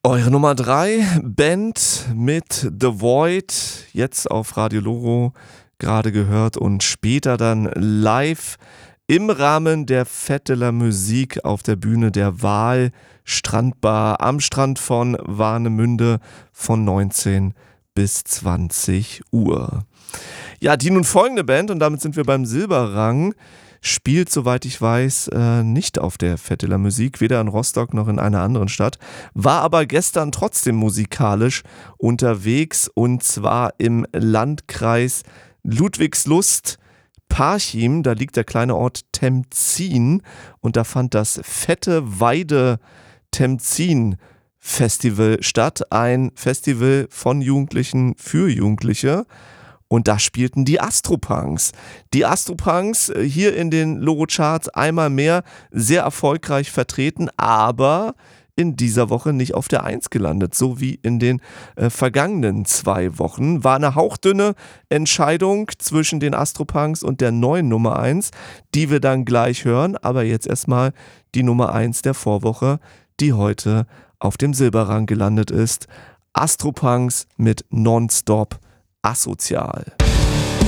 Eure Nummer 3, Band mit The Void, jetzt auf Radio Loro gerade gehört und später dann live im Rahmen der Vetteler Musik auf der Bühne der Wahl Strandbar am Strand von Warnemünde von 19 bis 20 Uhr. Ja, die nun folgende Band, und damit sind wir beim Silberrang, spielt, soweit ich weiß, nicht auf der Vetteler Musik, weder in Rostock noch in einer anderen Stadt, war aber gestern trotzdem musikalisch unterwegs, und zwar im Landkreis Ludwigslust, Parchim, da liegt der kleine Ort Temzin, und da fand das Fette Weide Temzin Festival statt, ein Festival von Jugendlichen für Jugendliche. Und da spielten die Astropunks. Die Astropunks hier in den Loro-Charts einmal mehr sehr erfolgreich vertreten, aber in dieser Woche nicht auf der 1 gelandet, so wie in den vergangenen 2 Wochen. War eine hauchdünne Entscheidung zwischen den Astropunks und der neuen Nummer 1, die wir dann gleich hören. Aber jetzt erstmal die Nummer 1 der Vorwoche, die heute auf dem Silberrang gelandet ist. Astropunks mit Nonstop Asozial.